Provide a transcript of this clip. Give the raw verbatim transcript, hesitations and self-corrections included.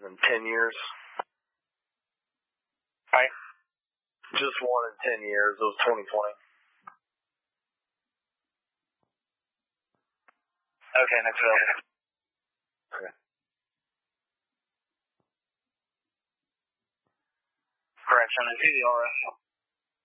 in ten years. Right. Just one in ten years. It was twenty twenty. Okay, next available. Okay. Correction, I see the R S.